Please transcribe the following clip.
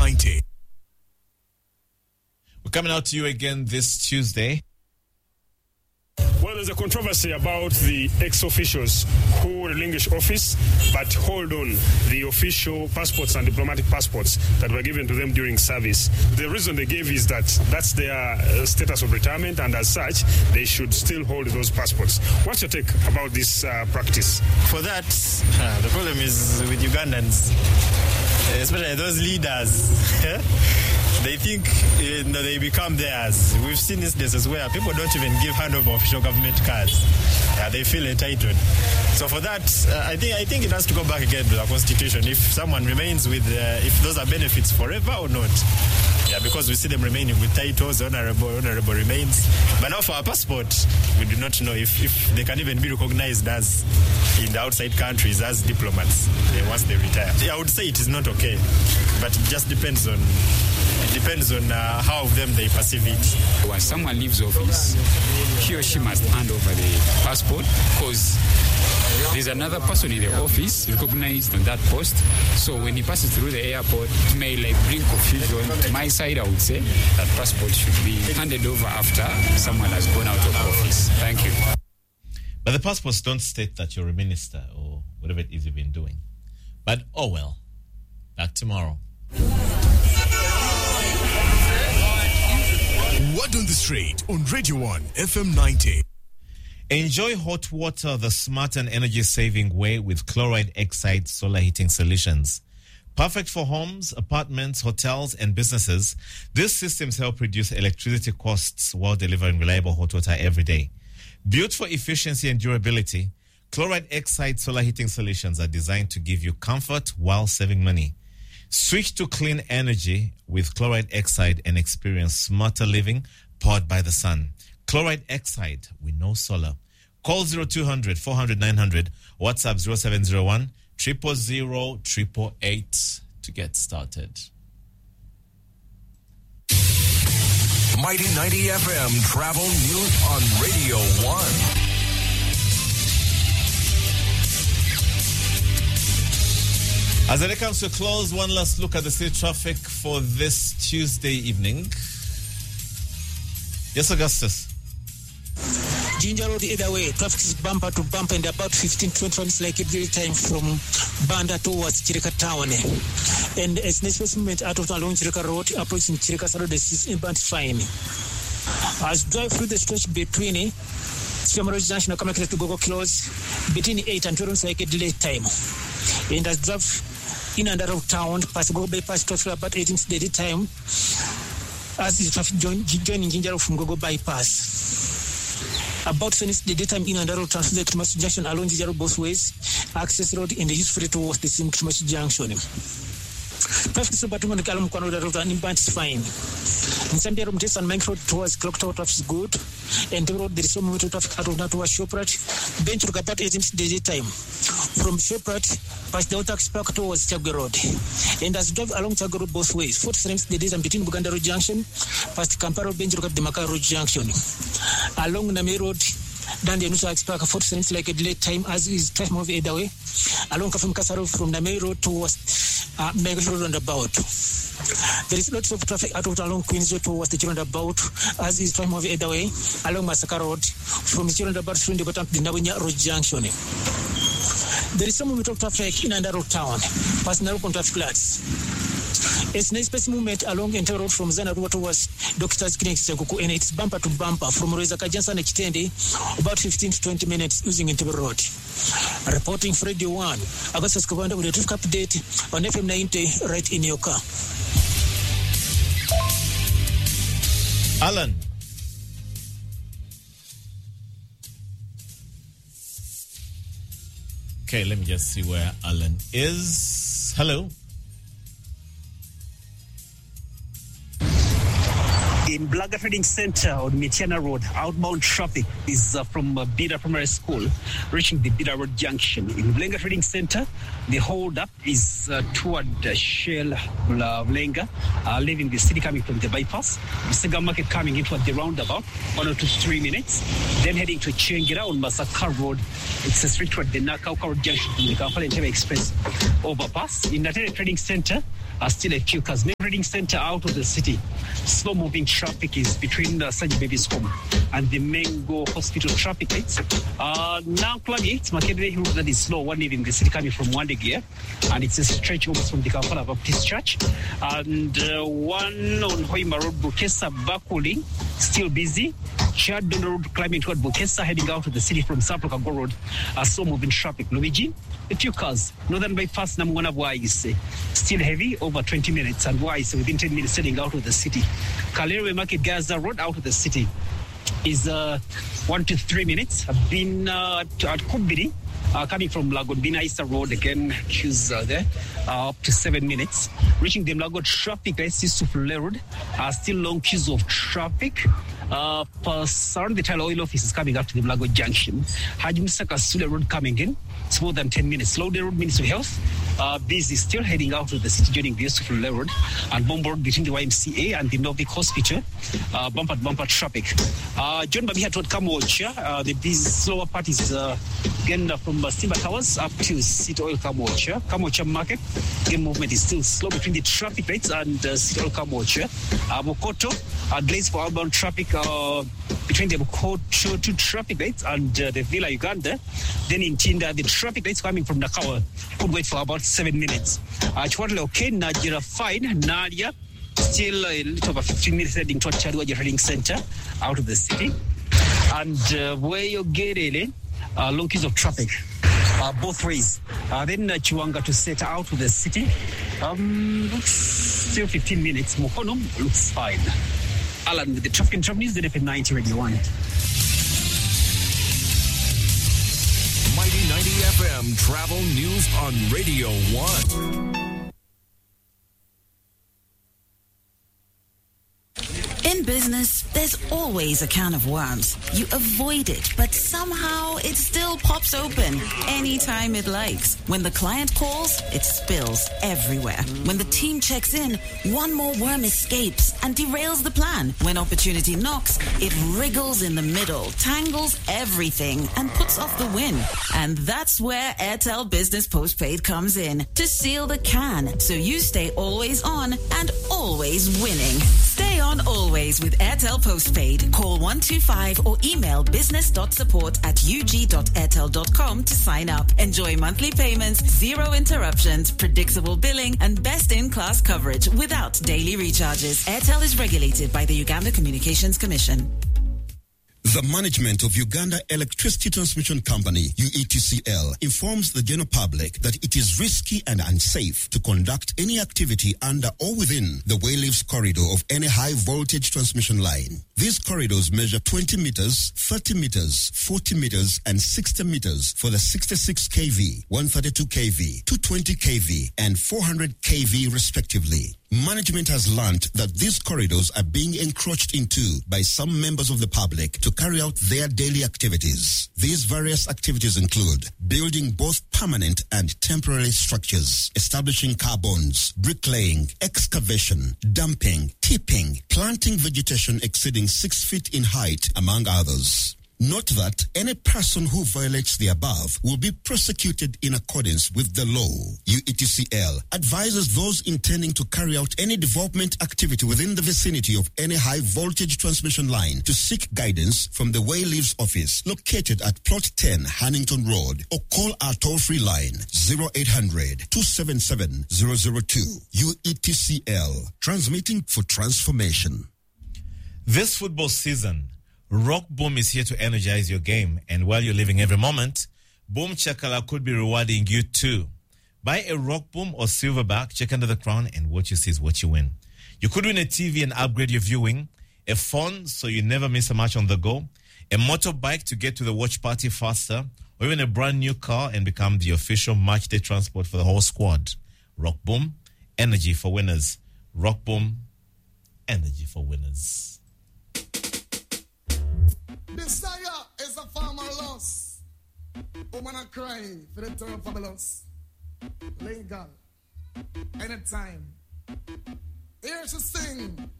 90. We're coming out to you again this Tuesday. Well, there's a controversy about the ex-officials who relinquished office, but hold on the official passports and diplomatic passports that were given to them during service. The reason they gave is that that's their status of retirement, and as such, they should still hold those passports. What's your take about this practice? For that, the problem is with Ugandans, especially those leaders. They think they become theirs. We've seen instances where people don't even give handover official government cards. They feel entitled. So for that, I think it has to go back again to the constitution. If someone remains with, if those are benefits forever or not. Yeah, because we see them remaining with titles, honorable remains. But now for our passport, we do not know if they can even be recognized as in the outside countries as diplomats once they retire. I would say it is not okay, but it just depends on how of them they perceive it. When someone leaves office, he or she must hand over the passport, because there's another person in the office recognized on that post. So when he passes through the airport, it may bring confusion. To my side, I would say that passport should be handed over after someone has gone out of office. Thank you. But the passports don't state that you're a minister or whatever it is you've been doing. But oh well. Back tomorrow. Word on the Street on Radio 1 FM 90. Enjoy hot water the smart and energy-saving way with Chloride Exide solar heating solutions. Perfect for homes, apartments, hotels, and businesses, these systems help reduce electricity costs while delivering reliable hot water every day. Built for efficiency and durability, Chloride Exide solar heating solutions are designed to give you comfort while saving money. Switch to clean energy with Chloride Exide and experience smarter living powered by the sun. Chloride Exide, we know solar. Call 0200 400 900, WhatsApp 0701 000 888 to get started. Mighty 90 FM Travel News on Radio 1. As it comes to a close, one last look at the city traffic for this Tuesday evening. Yes, Augustus. Ginger Road either way, traffic is bumper to bumper and about 15-20 minutes like every time from Banda towards Chirika Town. And as next first moment out of along Chirika Road, approaching Chirika Road, this is inbound fine. As drive through the stretch between Chamorro Junction and Kamakira to Gogo close between 8 and 12 minutes like a delay time. And as drive in and out of town, past Gogo bypass traffic about 18 minutes daily time. As is traffic joining Ginger Road from Gogo bypass. About finish the daytime in and out of transfer to Kimasu Junction along Ginger Road both ways, access road and the use free towards the same Kimasu Junction. Traffic is about 200 km per hour and inbound is fine. In some area of this and Mike Road towards Clock Tower traffic is good. And the road there is some motor traffic out of that towards Shoprite. Bench to about 18 minutes daily time. From Shoprite past the taxi park towards Chagwe Road. And as drive along Chagwe Road both ways, 40 minutes the daytime between Buganda Road Junction past Kampara Bench to the Maka Road Junction. Along Name Road, down the Nusa Expark, 40 minutes like a delay time as is traffic move either way. Along Kafum Kasaro from Name Road towards Mega Road roundabout. There is lots of traffic out of along Queens Road towards the roundabout as is traffic move either way. Along Masaka Road from the roundabout to the bottom of the Nabunya Road Junction. There is some movement of traffic in and out of town, past Narukon traffic lights. It's next space movement along Enter Road from Zanarua towards Doctor's Clinic Sekuku, and it's bumper to bumper from Reza Kajansa and Chitendi, about 15 to 20 minutes using Enter Road. Reporting for Radio 1, Augustus Kavanda with a traffic update on FM 90 right in your car. Alan. Okay, let me just see where Alan is. Hello. In Blaga Trading Center on Michiana Road, outbound traffic is from Bida Primary School reaching the Bida Road Junction. In Blaga Trading Center, the hold-up is toward Shell Blenga, leaving the city coming from the bypass. Sega Market coming in toward the roundabout, 1 or 2 to 3 minutes. Then heading to Chengira on Masaka Road. It's straight toward the Nakauka Road Junction from the Kampala Entebbe Express overpass. In Natere Trading Center, Still a few cars. Main Reading Center out of the city. Slow-moving traffic is between Saji Baby's home and the Mango Hospital traffic lights. Now, Claudia, it's Makerere route that is slow. One in the city coming from Wandegear, and it's a stretch almost from the Kampala Baptist Church. And one on Hoima Road, Bukesa Bakuli, still busy. Chadon Road climbing toward Bukesa, heading out of the city from Saprokago Road. Slow-moving traffic. Luigi, a few cars. Northern Bypass Namwana Waise, still heavy, over 20 minutes, and Waise within 10 minutes heading out of the city. Kalewe Market Gaza Road out of the city is 1 to 3 minutes. I've been at Kubiri, coming from Lagodbina Isa Road again, queues there, up to 7 minutes. Reaching the Mlago traffic, I see Sufule Road, still long queues of traffic. Surround the Tile Oil office is coming up to the Mlago Junction. Haji Musaka Sule Road coming in. It's more than 10 minutes. Laude Road, Ministry of Health. Busy, still heading out of the city, joining the Sufule Road. And Bombo Road between the YMCA and the Novik Hospital. Bumper traffic. John Babihat Road, Kamwocha. The busy slower part is again from Simba Towers up to City Oil Kamwocha. Kamwocha Market. Game movement is still slow between the traffic lights and City Oil Kamwocha. Mokoto, delays for outbound traffic between the Mokoto to traffic lights and the Villa Uganda. Then in Tinda, the traffic lights coming from Nakawa could wait for about 7 minutes. Chwatle okay, Najira fine, Nadia still a little over 15 minutes heading toward Chadwaja Reading Center out of the city. And where you get in, long queues of traffic both ways. Then Chiwanga to set out of the city. Looks still 15 minutes. Mokono looks fine. Alan with the traffic and travel news, the FM 90 Radio 1. Mighty 90 FM Travel News on Radio 1. In business, there's always a can of worms. You avoid it, but somehow it still pops open anytime it likes. When the client calls, it spills everywhere. When the team checks in, one more worm escapes and derails the plan. When opportunity knocks, it wriggles in the middle, tangles everything, and puts off the win. And that's where Airtel Business Postpaid comes in to seal the can, so you stay always on and always winning. Stay on always with Airtel Postpaid. Call 125 or email business.support@ug.airtel.com to sign up. Enjoy monthly payments, zero interruptions, predictable billing, and best-in-class coverage without daily recharges. Airtel is regulated by the Uganda Communications Commission. The management of Uganda Electricity Transmission Company, UETCL, informs the general public that it is risky and unsafe to conduct any activity under or within the way-leaves corridor of any high-voltage transmission line. These corridors measure 20 meters, 30 meters, 40 meters, and 60 meters for the 66 kV, 132 kV, 220 kV, and 400 kV respectively. Management has learned that these corridors are being encroached into by some members of the public to carry out their daily activities. These various activities include building both permanent and temporary structures, establishing car bonds, bricklaying, excavation, dumping, tipping, planting vegetation exceeding 6 feet in height, among others. Note that any person who violates the above will be prosecuted in accordance with the law. UETCL advises those intending to carry out any development activity within the vicinity of any high-voltage transmission line to seek guidance from the Way-Leaves office located at Plot 10, Hannington Road, or call our toll-free line 0800-277-002. UETCL, transmitting for transformation. This football season, Rock Boom is here to energize your game, and while you're living every moment, Boom Chakala could be rewarding you too. Buy a Rock Boom or Silverback, check under the crown, and what you see is what you win. You could win a TV and upgrade your viewing, a phone so you never miss a match on the go, a motorbike to get to the watch party faster, or even a brand new car and become the official match day transport for the whole squad. Rock Boom, energy for winners. Rock Boom, energy for winners. Desire is a farmer loss. Woman are crying for the term fabulous. Legal. Anytime. Here's a sing.